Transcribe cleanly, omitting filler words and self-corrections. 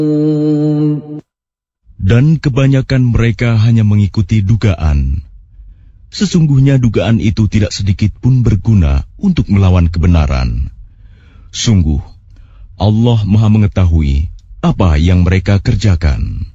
Dan kebanyakan mereka hanya mengikuti dugaan. Sesungguhnya dugaan itu tidak sedikit pun berguna untuk melawan kebenaran. Sungguh, Allah Maha mengetahui apa yang mereka kerjakan.